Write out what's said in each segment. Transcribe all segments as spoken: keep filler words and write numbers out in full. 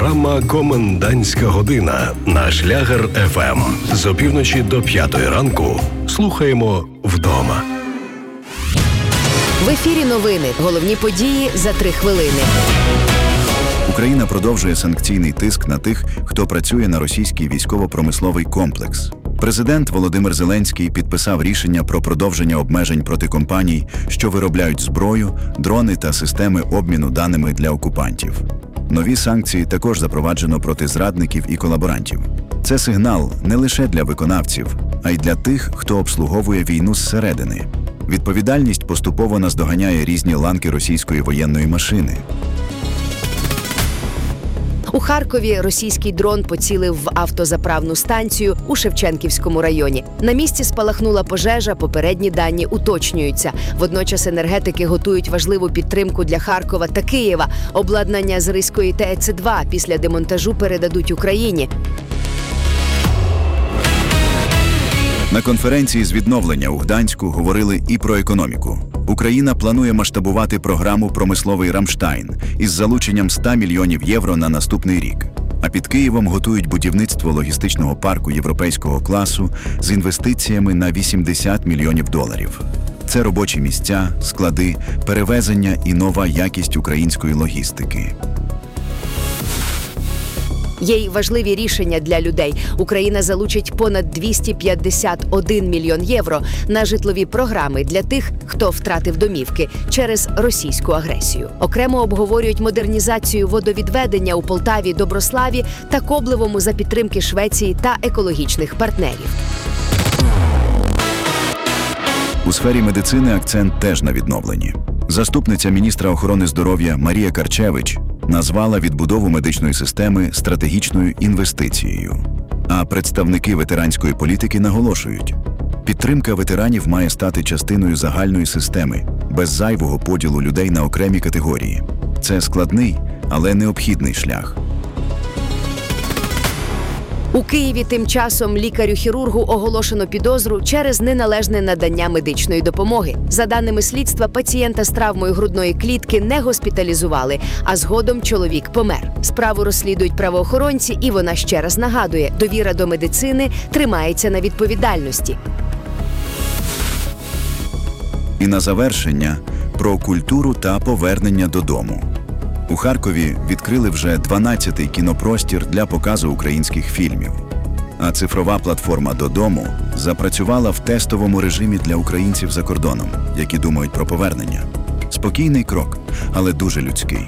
Програма «Комендантська година» на Шлягер еф ем. З опівночі до п'ятої ранку слухаємо вдома. В ефірі новини. Головні події за три хвилини. Україна продовжує санкційний тиск на тих, хто працює на російський військово-промисловий комплекс. Президент Володимир Зеленський підписав рішення про продовження обмежень проти компаній, що виробляють зброю, дрони та системи обміну даними для окупантів. Нові санкції також запроваджено проти зрадників і колаборантів. Це сигнал не лише для виконавців, а й для тих, хто обслуговує війну зсередини. Відповідальність поступово наздоганяє різні ланки російської воєнної машини. У Харкові російський дрон поцілив в автозаправну станцію у Шевченківському районі. На місці спалахнула пожежа, попередні дані уточнюються. Водночас енергетики готують важливу підтримку для Харкова та Києва. Обладнання з Ризької ТЕЦ два після демонтажу передадуть Україні. На конференції з відновлення у Гданську говорили і про економіку. Україна планує масштабувати програму «Промисловий Рамштайн» із залученням ста мільйонів євро на наступний рік. А під Києвом готують будівництво логістичного парку європейського класу з інвестиціями на вісімдесят мільйонів доларів. Це робочі місця, склади, перевезення і нова якість української логістики. Є й важливі рішення для людей. Україна залучить понад двісті п'ятдесят один мільйон євро на житлові програми для тих, хто втратив домівки через російську агресію. Окремо обговорюють модернізацію водовідведення у Полтаві, Доброславі та Коблевому за підтримки Швеції та екологічних партнерів. У сфері медицини акцент теж на відновленні. Заступниця міністра охорони здоров'я Марія Карчевич назвала відбудову медичної системи стратегічною інвестицією. А представники ветеранської політики наголошують, підтримка ветеранів має стати частиною загальної системи, без зайвого поділу людей на окремі категорії. Це складний, але необхідний шлях. У Києві тим часом лікарю-хірургу оголошено підозру через неналежне надання медичної допомоги. За даними слідства, пацієнта з травмою грудної клітки не госпіталізували, а згодом чоловік помер. Справу розслідують правоохоронці, і вона ще раз нагадує, довіра до медицини тримається на відповідальності. І на завершення про культуру та повернення додому. У Харкові відкрили вже дванадцятий кінопростір для показу українських фільмів. А цифрова платформа «Додому» запрацювала в тестовому режимі для українців за кордоном, які думають про повернення. Спокійний крок, але дуже людський.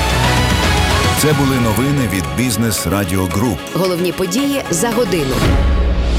Це були новини від Бізнес Радіо Груп. Головні події за годину.